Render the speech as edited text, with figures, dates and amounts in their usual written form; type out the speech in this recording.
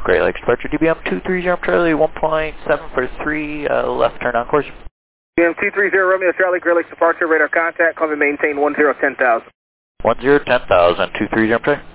Great Lakes departure, DBM 230 Charlie, 1.7 for 3, left turn on course. DBM 230 Romeo Charlie, Great Lakes departure, radar contact, call me maintain 1010,000. 1010,000, 230 Charlie.